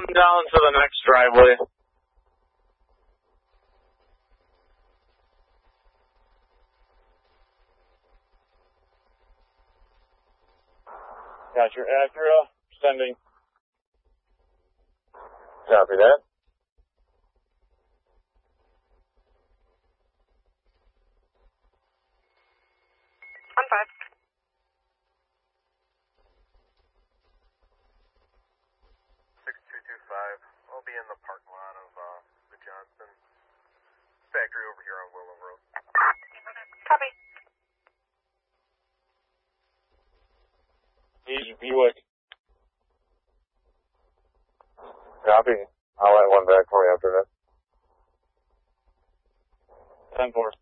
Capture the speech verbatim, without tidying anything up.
down to the next driveway. Got your Acura, sending. Copy that. One five. Six two two five. I'll be in the parking lot of uh, the Johnson factory over here on Willow Road. Copy. Easy Buick. Copy. I'll let one back for you after that. ten four.